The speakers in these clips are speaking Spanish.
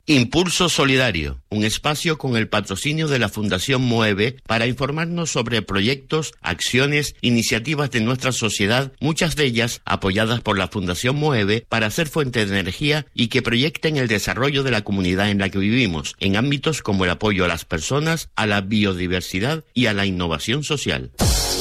Impulso Solidario, un espacio con el patrocinio de la Fundación Moeve para informarnos sobre proyectos, acciones, iniciativas de nuestra sociedad, muchas de ellas apoyadas por la Fundación Moeve para ser fuente de energía y que proyecten el desarrollo de la comunidad en la que vivimos, en ámbitos como el apoyo a las personas, a la biodiversidad y a la innovación social.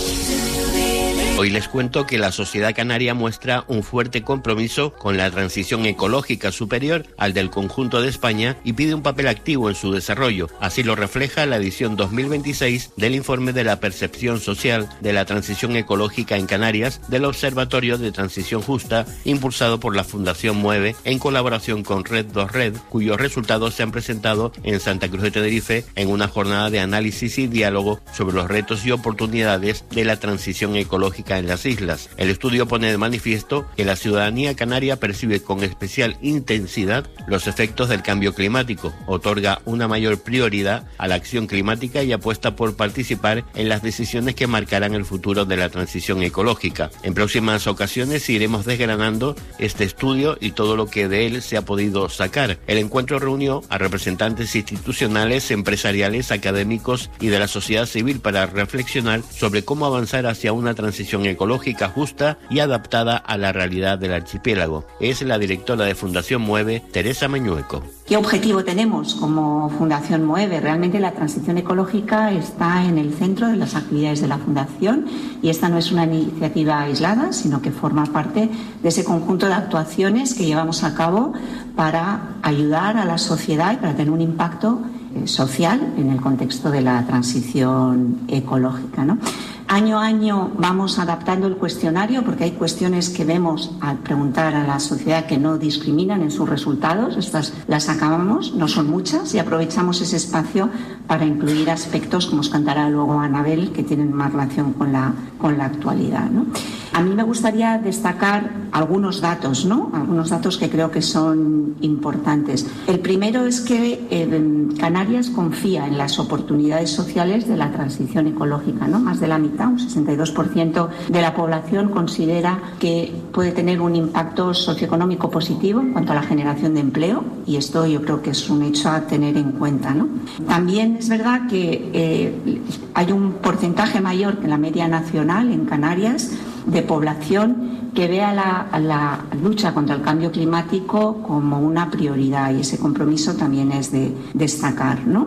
Hoy les cuento que la sociedad canaria muestra un fuerte compromiso con la transición ecológica superior al del conjunto de España y pide un papel activo en su desarrollo. Así lo refleja la edición 2026 del informe de la percepción social de la transición ecológica en Canarias del Observatorio de Transición Justa, impulsado por la Fundación Mueve en colaboración con Red 2 Red, cuyos resultados se han presentado en Santa Cruz de Tenerife en una jornada de análisis y diálogo sobre los retos y oportunidades de la transición ecológica en las islas. El estudio pone de manifiesto que la ciudadanía canaria percibe con especial intensidad los efectos del cambio climático, otorga una mayor prioridad a la acción climática y apuesta por participar en las decisiones que marcarán el futuro de la transición ecológica. En próximas ocasiones iremos desgranando este estudio y todo lo que de él se ha podido sacar. El encuentro reunió a representantes institucionales, empresariales, académicos y de la sociedad civil para reflexionar sobre cómo avanzar hacia una transición ecológica justa y adaptada a la realidad del archipiélago. Es la directora de Fundación Mueve, Teresa Mañueco. ¿Qué objetivo tenemos como Fundación Mueve? Realmente la transición ecológica está en el centro de las actividades de la Fundación y esta no es una iniciativa aislada, sino que forma parte de ese conjunto de actuaciones que llevamos a cabo para ayudar a la sociedad y para tener un impacto social en el contexto de la transición ecológica, ¿no? Año a año vamos adaptando el cuestionario porque hay cuestiones que vemos al preguntar a la sociedad que no discriminan en sus resultados. Estas las acabamos, no son muchas, y aprovechamos ese espacio para incluir aspectos, como os contará luego Anabel, que tienen más relación con la actualidad, ¿no? A mí me gustaría destacar algunos datos, ¿no? Algunos datos que creo que son importantes. El primero es que Canarias confía en las oportunidades sociales de la transición ecológica, ¿no? Más de la mitad, un 62% de la población considera que puede tener un impacto socioeconómico positivo en cuanto a la generación de empleo, y esto yo creo que es un hecho a tener en cuenta, ¿no? También es verdad que hay un porcentaje mayor que la media nacional en Canarias de población que vea la lucha contra el cambio climático como una prioridad, y ese compromiso también es de destacar, ¿no?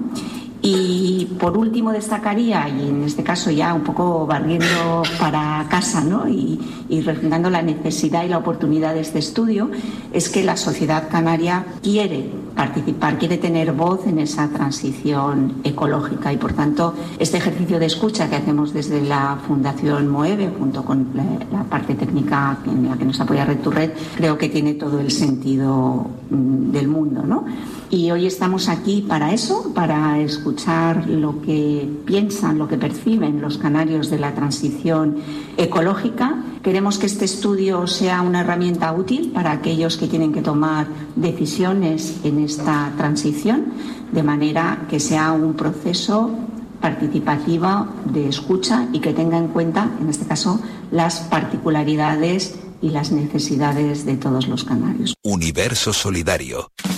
Y por último destacaría, y en este caso ya un poco barriendo para casa, ¿no? y refrendando la necesidad y la oportunidad de este estudio, es que la sociedad canaria quiere participar, quiere tener voz en esa transición ecológica, y por tanto este ejercicio de escucha que hacemos desde la Fundación Moeve junto con la parte técnica en la que nos apoya Red to Red, creo que tiene todo el sentido del mundo, ¿no? Y hoy estamos aquí para eso, para escuchar lo que piensan, lo que perciben los canarios de la transición ecológica. Queremos que este estudio sea una herramienta útil para aquellos que tienen que tomar decisiones en esta transición, de manera que sea un proceso participativo de escucha y que tenga en cuenta, en este caso, las particularidades y las necesidades de todos los canarios. Universo Solidario.